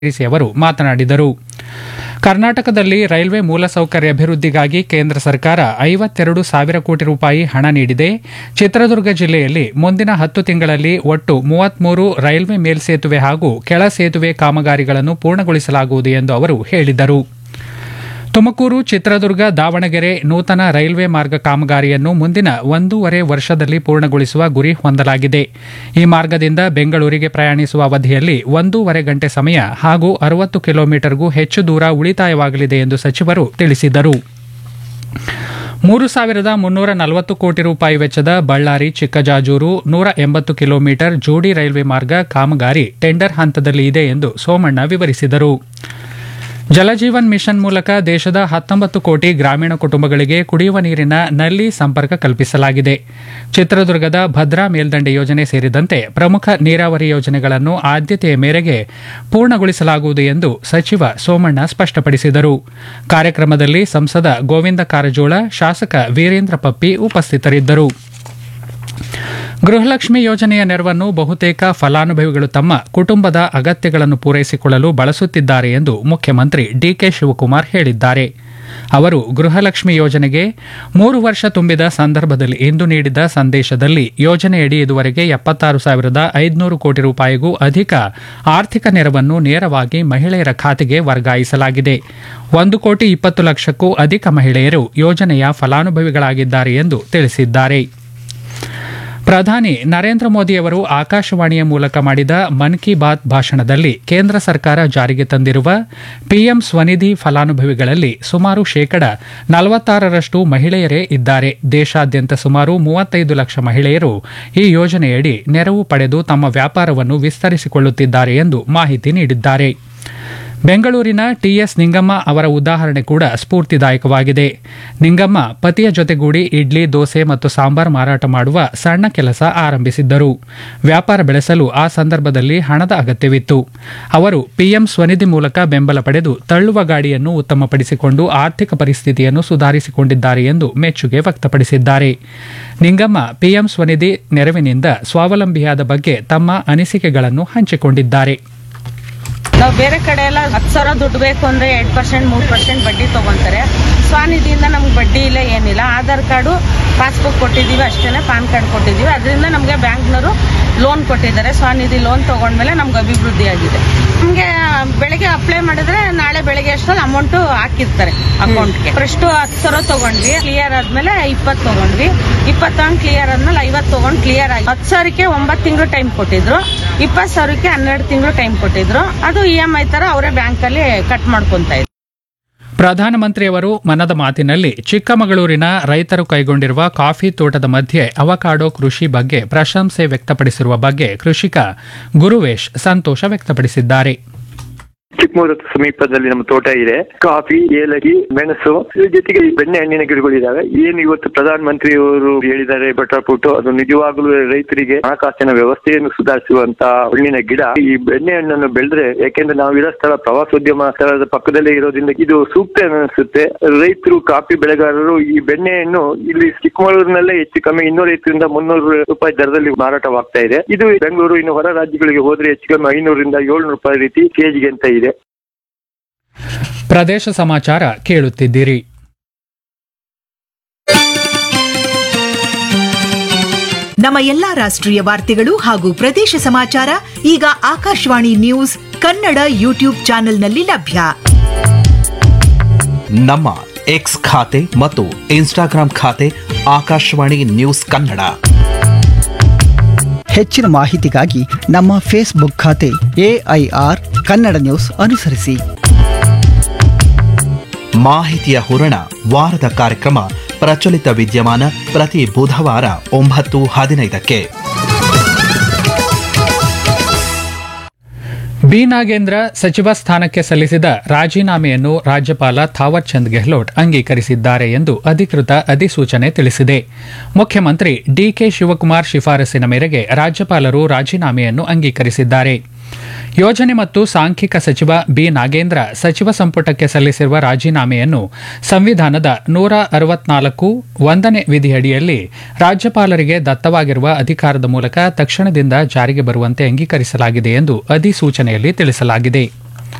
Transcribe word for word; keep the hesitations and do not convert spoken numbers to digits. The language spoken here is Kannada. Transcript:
ಸೇರಿಸಿ ಅವರು ಮಾತನಾಡಿದರು. ಕರ್ನಾಟಕದಲ್ಲಿ ರೈಲ್ವೆ ಮೂಲಸೌಕರ್ಯ ಅಭಿವೃದ್ಧಿಗಾಗಿ ಕೇಂದ್ರ ಸರ್ಕಾರ ಐವತ್ತೆರಡು ಸಾವಿರ ಕೋಟಿ ರೂಪಾಯಿ ಹಣ ನೀಡಿದೆ. ಚಿತ್ರದುರ್ಗ ಜಿಲ್ಲೆಯಲ್ಲಿ ಮುಂದಿನ ಹತ್ತು ತಿಂಗಳಲ್ಲಿ ಒಟ್ಟು ಮೂವತ್ಮೂರು ರೈಲ್ವೆ ಮೇಲ್ಸೇತುವೆ ಹಾಗೂ ಕೆಳ ಸೇತುವೆ ಕಾಮಗಾರಿಗಳನ್ನು ಪೂರ್ಣಗೊಳಿಸಲಾಗುವುದು ಎಂದು ಅವರು ಹೇಳಿದರು. ತುಮಕೂರು, ಚಿತ್ರದುರ್ಗ, ದಾವಣಗೆರೆ ನೂತನ ರೈಲ್ವೆ ಮಾರ್ಗ ಕಾಮಗಾರಿಯನ್ನು ಮುಂದಿನ ಒಂದೂವರೆ ವರ್ಷದಲ್ಲಿ ಪೂರ್ಣಗೊಳಿಸುವ ಗುರಿ ಹೊಂದಲಾಗಿದೆ. ಈ ಮಾರ್ಗದಿಂದ ಬೆಂಗಳೂರಿಗೆ ಪ್ರಯಾಣಿಸುವ ಅವಧಿಯಲ್ಲಿ ಒಂದೂವರೆ ಗಂಟೆ ಸಮಯ ಹಾಗೂ ಅರವತ್ತು ಕಿಲೋಮೀಟರ್ಗೂ ಹೆಚ್ಚು ದೂರ ಉಳಿತಾಯವಾಗಲಿದೆ ಎಂದು ಸಚಿವರು ತಿಳಿಸಿದರು. ಮೂರು ಸಾವಿರದ ಮುನ್ನೂರ ನಲವತ್ತು ಕೋಟಿ ರೂಪಾಯಿ ವೆಚ್ಚದ ಬಳ್ಳಾರಿ ಚಿಕ್ಕಜಾಜೂರು ನೂರ ಎಂಬತ್ತು ಕಿಲೋಮೀಟರ್ ಜೋಡಿ ರೈಲ್ವೆ ಮಾರ್ಗ ಕಾಮಗಾರಿ ಟೆಂಡರ್ ಹಂತದಲ್ಲಿ ಇದೆ ಎಂದು ಸೋಮಣ್ಣ ವಿವರಿಸಿದರು. ಜಲಜೀವನ್ ಮಿಷನ್ ಮೂಲಕ ದೇಶದ ಹತ್ತೊಂಬತ್ತು ಕೋಟಿ ಗ್ರಾಮೀಣ ಕುಟುಂಬಗಳಿಗೆ ಕುಡಿಯುವ ನೀರಿನ ನಲ್ಲಿ ಸಂಪರ್ಕ ಕಲ್ಪಿಸಲಾಗಿದೆ. ಚಿತ್ರದುರ್ಗದ ಭದ್ರಾ ಮೇಲ್ದಂಡೆ ಯೋಜನೆ ಸೇರಿದಂತೆ ಪ್ರಮುಖ ನೀರಾವರಿ ಯೋಜನೆಗಳನ್ನು ಆದ್ಯತೆಯ ಮೇರೆಗೆ ಪೂರ್ಣಗೊಳಿಸಲಾಗುವುದು ಎಂದು ಸಚಿವ ಸೋಮಣ್ಣ ಸ್ಪಷ್ಟಪಡಿಸಿದರು. ಕಾರ್ಯಕ್ರಮದಲ್ಲಿ ಸಂಸದ ಗೋವಿಂದ ಕಾರಜೋಳ, ಶಾಸಕ ವೀರೇಂದ್ರ ಪಪ್ಪಿ ಉಪಸ್ಥಿತರಿದ್ದರು. ಗೃಹಲಕ್ಷ್ಮಿ ಯೋಜನೆಯ ನೆರವನ್ನು ಬಹುತೇಕ ಫಲಾನುಭವಿಗಳು ತಮ್ಮ ಕುಟುಂಬದ ಅಗತ್ಯಗಳನ್ನು ಪೂರೈಸಿಕೊಳ್ಳಲು ಬಳಸುತ್ತಿದ್ದಾರೆ ಎಂದು ಮುಖ್ಯಮಂತ್ರಿ ಡಿಕೆ ಶಿವಕುಮಾರ್ ಹೇಳಿದ್ದಾರೆ. ಅವರು ಗೃಹಲಕ್ಷ್ಮಿ ಯೋಜನೆಗೆ ಮೂರು ವರ್ಷ ತುಂಬಿದ ಸಂದರ್ಭದಲ್ಲಿ ಇಂದು ನೀಡಿದ ಸಂದೇಶದಲ್ಲಿ ಯೋಜನೆಯಡಿ ಇದುವರೆಗೆ ಎಪ್ಪತ್ತಾರು ಸಾವಿರದ ಐದುನೂರು ಕೋಟಿ ರೂಪಾಯಿಗೂ ಅಧಿಕ ಆರ್ಥಿಕ ನೆರವನ್ನು ನೇರವಾಗಿ ಮಹಿಳೆಯರ ಖಾತೆಗೆ ವರ್ಗಾಯಿಸಲಾಗಿದೆ. ಒಂದು ಕೋಟಿ ಇಪ್ಪತ್ತು ಲಕ್ಷಕ್ಕೂ ಅಧಿಕ ಮಹಿಳೆಯರು ಯೋಜನೆಯ ಫಲಾನುಭವಿಗಳಾಗಿದ್ದಾರೆ ಎಂದು ತಿಳಿಸಿದ್ದಾರೆ. ಪ್ರಧಾನಿ ನರೇಂದ್ರ ಮೋದಿಯವರು ಆಕಾಶವಾಣಿಯ ಮೂಲಕ ಮಾಡಿದ ಮನ್ ಕಿ ಬಾತ್ ಭಾಷಣದಲ್ಲಿ ಕೇಂದ್ರ ಸರ್ಕಾರ ಜಾರಿಗೆ ತಂದಿರುವ ಪಿಎಂ ಸ್ವನಿಧಿ ಫಲಾನುಭವಿಗಳಲ್ಲಿ ಸುಮಾರು ಶೇಕಡ ನಲವತ್ತಾರರಷ್ಟು ಮಹಿಳೆಯರೇ ಇದ್ದಾರೆ. ದೇಶಾದ್ಯಂತ ಸುಮಾರು ಮೂವತ್ತೈದು ಲಕ್ಷ ಮಹಿಳೆಯರು ಈ ಯೋಜನೆಯಡಿ ನೆರವು ಪಡೆದು ತಮ್ಮ ವ್ಯಾಪಾರವನ್ನು ವಿಸ್ತರಿಸಿಕೊಳ್ಳುತ್ತಿದ್ದಾರೆ ಎಂದು ಮಾಹಿತಿ ನೀಡಿದ್ದಾರೆ. ಬೆಂಗಳೂರಿನ ಟಿಎಸ್ ನಿಂಗಮ್ಮ ಅವರ ಉದಾಹರಣೆ ಕೂಡ ಸ್ಫೂರ್ತಿದಾಯಕವಾಗಿದೆ. ನಿಂಗಮ್ಮ ಪತಿಯ ಜೊತೆಗೂಡಿ ಇಡ್ಲಿ, ದೋಸೆ ಮತ್ತು ಸಾಂಬಾರ್ ಮಾರಾಟ ಮಾಡುವ ಸಣ್ಣ ಕೆಲಸ ಆರಂಭಿಸಿದ್ದರು. ವ್ಯಾಪಾರ ಬೆಳೆಸಲು ಆ ಸಂದರ್ಭದಲ್ಲಿ ಹಣದ ಅಗತ್ಯವಿತ್ತು. ಅವರು ಪಿಎಂ ಸ್ವನಿಧಿ ಮೂಲಕ ಬೆಂಬಲ ಪಡೆದು ತಳ್ಳುವ ಗಾಡಿಯನ್ನು ಉತ್ತಮಪಡಿಸಿಕೊಂಡು ಆರ್ಥಿಕ ಪರಿಸ್ಥಿತಿಯನ್ನು ಸುಧಾರಿಸಿಕೊಂಡಿದ್ದಾರೆ ಎಂದು ಮೆಚ್ಚುಗೆ ವ್ಯಕ್ತಪಡಿಸಿದ್ದಾರೆ. ನಿಂಗಮ್ಮ ಪಿಎಂ ಸ್ವನಿಧಿ ನೆರವಿನಿಂದ ಸ್ವಾವಲಂಬಿಯಾದ ಬಗ್ಗೆ ತಮ್ಮ ಅನಿಸಿಕೆಗಳನ್ನು ಹಂಚಿಕೊಂಡಿದ್ದಾರೆ. ನಾವು ಬೇರೆ ಕಡೆ ಎಲ್ಲ ಹತ್ತು ಸಾವಿರ ದುಡ್ಡು ಬೇಕು ಅಂದ್ರೆ ಎರಡು ಪರ್ಸೆಂಟ್ ಮೂರು ಪರ್ಸೆಂಟ್ ಬಡ್ಡಿ ತಗೊಂತಾರೆ. ಸ್ವಾನಿಧಿಯಿಂದ ನಮ್ಗೆ ಬಡ್ಡಿ ಇಲ್ಲ, ಏನಿಲ್ಲ. ಆಧಾರ್ ಕಾರ್ಡು, ಪಾಸ್ಬುಕ್ ಕೊಟ್ಟಿದ್ದೀವಿ ಅಷ್ಟೇನೆ, ಪಾನ್ ಕಾರ್ಡ್ ಕೊಟ್ಟಿದ್ದೀವಿ. ಅದರಿಂದ ನಮಗೆ ಬ್ಯಾಂಕ್ನವರು ಲೋನ್ ಕೊಟ್ಟಿದ್ದಾರೆ. ಸ್ವಾನಿಧಿ ಲೋನ್ ತಗೊಂಡ್ಮೇಲೆ ನಮ್ಗೆ ಅಭಿವೃದ್ಧಿ ಆಗಿದೆ. ನಮಗೆ ಬೆಳಗ್ಗೆ ಅಪ್ಲೈ ಮಾಡಿದ್ರೆ ನಾಳೆ ಬೆಳಗ್ಗೆ ಅಷ್ಟೊಂದು ಅಮೌಂಟ್ ಹಾಕಿರ್ತಾರೆ ಅಕೌಂಟ್ಗೆ. ಫಸ್ಟ್ ಹತ್ತು ಸಾವಿರ ತಗೊಂಡ್ವಿ, ಕ್ಲಿಯರ್ ಆದ್ಮೇಲೆ ಇಪ್ಪತ್ತು ತಗೊಂಡ್ವಿ. ಇಪ್ಪತ್ತು ತಗೊಂಡು ಕ್ಲಿಯರ್ ಆದ್ಮೇಲೆ ಐವತ್ತು ತಗೊಂಡು ಕ್ಲಿಯರ್ ಆಗಿ ಹತ್ತು ಸಾವಿರಕ್ಕೆ ಒಂಬತ್ತು ತಿಂಗಳು ಟೈಮ್ ಕೊಟ್ಟಿದ್ರು. ಇಪ್ಪತ್ತು ಸಾವಿರಕ್ಕೆ ಹನ್ನೆರಡು ತಿಂಗಳು ಟೈಮ್ ಕೊಟ್ಟಿದ್ರು. ಅದು ಇ ಎಂ ಐ ತರ ಅವರೇ ಬ್ಯಾಂಕ್ ಅಲ್ಲಿ ಕಟ್ ಮಾಡ್ಕೊಂತ ಇದ್ರು. ಪ್ರಧಾನಮಂತ್ರಿಯವರು ಮನದ ಮಾತಿನಲ್ಲಿ ಚಿಕ್ಕಮಗಳೂರಿನ ರೈತರು ಕೈಗೊಂಡಿರುವ ಕಾಫಿ ತೋಟದ ಮಧ್ಯೆ ಅವಕಾಡೋ ಕೃಷಿ ಬಗ್ಗೆ ಪ್ರಶಂಸೆ ವ್ಯಕ್ತಪಡಿಸಿರುವ ಬಗ್ಗೆ ಕೃಷಿಕ ಗುರುವೇಶ್ ಸಂತೋಷ ವ್ಯಕ್ತಪಡಿಸಿದ್ದಾರೆ. ಚಿಕ್ಕಮಗಳೂರು ಸಮೀಪದಲ್ಲಿ ನಮ್ಮ ತೋಟ ಇದೆ. ಕಾಫಿ, ಏಲಕ್ಕಿ, ಮೆಣಸು, ಜೊತೆಗೆ ಬೆಣ್ಣೆ ಹಣ್ಣಿನ ಗಿಡಗಳಿದಾವೆ. ಏನು ಇವತ್ತು ಪ್ರಧಾನ ಮಂತ್ರಿಯವರು ಹೇಳಿದ್ದಾರೆ ಬಟರ್ ಫ್ರೂಟ್, ಅದು ನಿಜವಾಗ್ಲೂ ರೈತರಿಗೆ ಹಣಕಾಸಿನ ವ್ಯವಸ್ಥೆಯನ್ನು ಸುಧಾರಿಸುವಂತ ಹಣ್ಣಿನ ಗಿಡ. ಈ ಬೆಣ್ಣೆ ಹಣ್ಣನ್ನು ಬೆಳೆದ್ರೆ, ಯಾಕೆಂದ್ರೆ ನಾವು ಇರೋ ಸ್ಥಳ ಪ್ರವಾಸೋದ್ಯಮ ಸ್ಥಳದ ಪಕ್ಕದಲ್ಲೇ ಇರೋದ್ರಿಂದ ಇದು ಸೂಕ್ತ ಅನಿಸುತ್ತೆ. ರೈತರು, ಕಾಫಿ ಬೆಳೆಗಾರರು ಈ ಬೆಣ್ಣೆಯನ್ನು ಇಲ್ಲಿ ಚಿಕ್ಕಮಗಳೂರಿನಲ್ಲೇ ಹೆಚ್ಚು ಕಮ್ಮಿ ಇನ್ನೂರೈವತ್ತರಿಂದ ಮುನ್ನೂರು ರೂಪಾಯಿ ದರದಲ್ಲಿ ಮಾರಾಟವಾಗ್ತಾ ಇದೆ. ಇದು ಬೆಂಗಳೂರು, ಇನ್ನು ಹೊರ ರಾಜ್ಯಗಳಿಗೆ ಹೋದ್ರೆ ಹೆಚ್ಚು ಕಮ್ಮಿ ಐನೂರರಿಂದ ಏಳ್ನೂರು ರೂಪಾಯಿ ರೀತಿ ಕೆಜಿಗೆ ಅಂತ ಇದೆ. ಪ್ರದೇಶ ಸಮಾಚಾರ ಕೇಳುತ್ತಿದ್ದೀರಿ. ನಮ್ಮ ಎಲ್ಲಾ ರಾಷ್ಟ್ರೀಯ ವಾರ್ತೆಗಳು ಹಾಗೂ ಪ್ರದೇಶ ಸಮಾಚಾರ ಈಗ ಆಕಾಶವಾಣಿ ನ್ಯೂಸ್ ಕನ್ನಡ ಯೂಟ್ಯೂಬ್ ಚಾನೆಲ್ನಲ್ಲಿ ಲಭ್ಯ. ನಮ್ಮ ಎಕ್ಸ್ ಖಾತೆ ಮತ್ತು ಇನ್ಸ್ಟಾಗ್ರಾಂ ಖಾತೆ ಆಕಾಶವಾಣಿ ನ್ಯೂಸ್ ಕನ್ನಡ. ಹೆಚ್ಚಿನ ಮಾಹಿತಿಗಾಗಿ ನಮ್ಮ ಫೇಸ್ಬುಕ್ ಖಾತೆ ಎಐಆರ್ ಕನ್ನಡ ನ್ಯೂಸ್ ಅನುಸರಿಸಿ. ಮಾಹಿತಿಯ ಹೂರಣ ವಾರದ ಕಾರ್ಯಕ್ರಮ ಪ್ರಚಲಿತ ವಿದ್ಯಮಾನ ಪ್ರತಿ ಬುಧವಾರ ಒಂಬತ್ತು ಹದಿನೈದಕ್ಕೆ. ಬಿ ನಾಗೇಂದ್ರ ಸಚಿವ ಸ್ಥಾನಕ್ಕೆ ಸಲ್ಲಿಸಿದ ರಾಜೀನಾಮೆಯನ್ನು ರಾಜ್ಯಪಾಲ ಥಾವರ್ ಚಂದ್ ಗೆಹ್ಲೋಟ್ ಅಂಗೀಕರಿಸಿದ್ದಾರೆ ಎಂದು ಅಧಿಕೃತ ಅಧಿಸೂಚನೆ ತಿಳಿಸಿದೆ. ಮುಖ್ಯಮಂತ್ರಿ ಡಿಕೆ ಶಿವಕುಮಾರ್ ಶಿಫಾರಸಿನ ಮೇರೆಗೆ ರಾಜ್ಯಪಾಲರು ರಾಜೀನಾಮೆಯನ್ನು ಅಂಗೀಕರಿಸಿದ್ದಾರೆ. ಯೋಜನೆ ಮತ್ತು ಸಾಂಖ್ಯಿಕ ಸಚಿವ ಬಿ ನಾಗೇಂದ್ರ ಸಚಿವ ಸಂಪುಟಕ್ಕೆ ಸಲ್ಲಿಸಿರುವ ರಾಜೀನಾಮೆಯನ್ನು ಸಂವಿಧಾನದ ನೂರ ಅರವತ್ನಾಲ್ಕು ಒಂದನೇ ವಿಧಿಯಡಿಯಲ್ಲಿ ರಾಜ್ಯಪಾಲರಿಗೆ ದತ್ತವಾಗಿರುವ ಅಧಿಕಾರದ ಮೂಲಕ ತಕ್ಷಣದಿಂದ ಜಾರಿಗೆ ಬರುವಂತೆ ಅಂಗೀಕರಿಸಲಾಗಿದೆ ಎಂದು ಅಧಿಸೂಚನೆಯಲ್ಲಿ ತಿಳಿಸಲಾಗಿದೆ.